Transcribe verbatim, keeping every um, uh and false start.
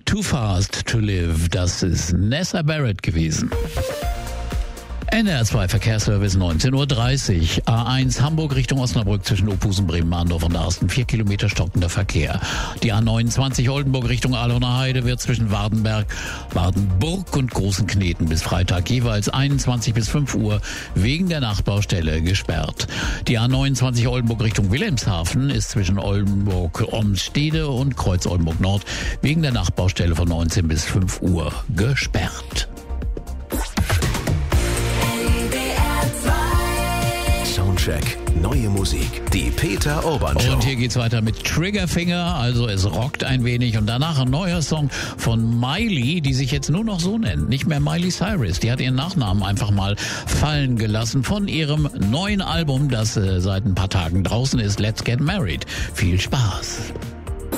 Too Fast to Live, das ist Nessa Barrett gewesen. N R zwei Verkehrsservice neunzehn Uhr dreißig. A eins Hamburg Richtung Osnabrück zwischen Ophusen, Bremen, Mahndorf und Arsten. Vier Kilometer stockender Verkehr. Die A neunundzwanzig Oldenburg Richtung Ahlener Heide wird zwischen Wardenberg, Wardenburg und Großen Kneten bis Freitag jeweils einundzwanzig bis fünf Uhr wegen der Nachbaustelle gesperrt. Die A neunundzwanzig Oldenburg Richtung Wilhelmshaven ist zwischen Oldenburg-Omstede und Kreuz Oldenburg Nord wegen der Nachbaustelle von neunzehn bis fünf Uhr gesperrt. Soundcheck, neue Musik, die Peter Urban Show. Und hier geht's weiter mit Triggerfinger, also es rockt ein wenig und danach ein neuer Song von Miley, die sich jetzt nur noch so nennt, nicht mehr Miley Cyrus. Die hat ihren Nachnamen einfach mal fallen gelassen von ihrem neuen Album, das äh, seit ein paar Tagen draußen ist, Let's Get Married. Viel Spaß.